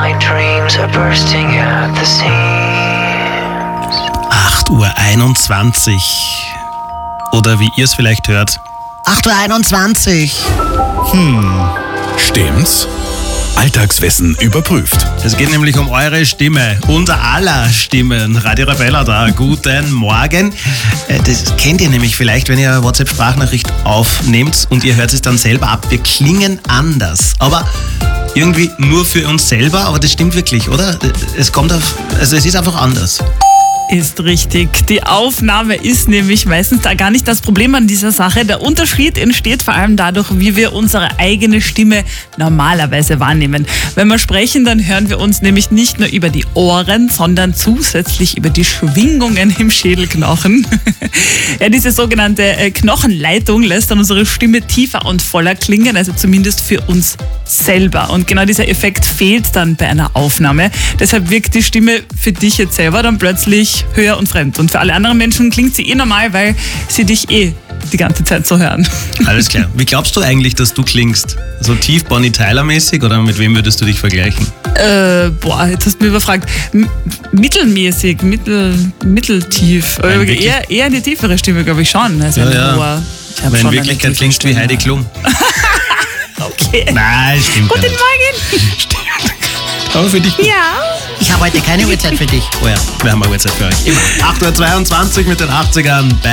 My dreams are bursting at the seams. 8:21 Uhr. Oder wie ihr es vielleicht hört. 8:21 Uhr. Stimmt's? Alltagswissen überprüft. Es geht nämlich um eure Stimme, unser aller Stimmen. Radio Rebella da, guten Morgen. Das kennt ihr nämlich vielleicht, wenn ihr eine WhatsApp-Sprachnachricht aufnehmt und ihr hört es dann selber ab. Wir klingen anders, aber irgendwie nur für uns selber, aber das stimmt wirklich, oder? Es ist einfach anders. Ist richtig. Die Aufnahme ist nämlich meistens da gar nicht das Problem an dieser Sache. Der Unterschied entsteht vor allem dadurch, wie wir unsere eigene Stimme normalerweise wahrnehmen. Wenn wir sprechen, dann hören wir uns nämlich nicht nur über die Ohren, sondern zusätzlich über die Schwingungen im Schädelknochen. Ja, diese sogenannte Knochenleitung lässt dann unsere Stimme tiefer und voller klingen, also zumindest für uns selber. Und genau dieser Effekt fehlt dann bei einer Aufnahme. Deshalb wirkt die Stimme für dich jetzt selber dann plötzlich höher und fremd. Und für alle anderen Menschen klingt sie normal, weil sie dich die ganze Zeit so hören. Alles klar. Wie glaubst du eigentlich, dass du klingst? So tief Bonnie Tyler-mäßig oder mit wem würdest du dich vergleichen? Jetzt hast du mich überfragt. Mittelmäßig, mitteltief. Eher eine tiefere Stimme, glaube ich schon. Also ja. Aber in Wirklichkeit klingst du wie Heidi Klum. Okay. Nein, stimmt Guten nicht. Morgen. Stimmt. Aber für dich nicht. Ja. Ich habe heute keine Uhrzeit für dich. Oh ja, wir haben eine Uhrzeit für euch. Immer. 8:22 Uhr mit den 80ern.